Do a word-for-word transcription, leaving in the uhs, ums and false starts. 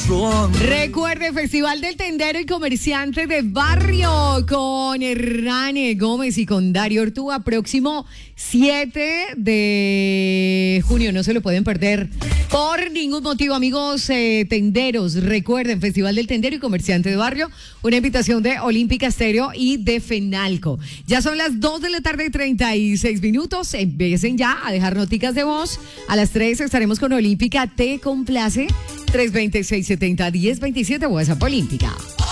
Recuerde, Festival del Tendero y Comerciante de Barrio con Hernán Gómez y con Darío Ortúa, próximo siete de junio. No se lo pueden perder por ningún motivo, amigos eh, tenderos. Recuerden, Festival del Tendero y Comerciante de Barrio, una invitación de Olímpica Estéreo y de Fenalco. Ya son las dos de la tarde, treinta y seis minutos. Empiecen ya a dejar noticas de voz. A las tres estaremos con Olímpica. Te complace. tres dos seis, siete cero, uno cero dos siete, WhatsApp Olímpica.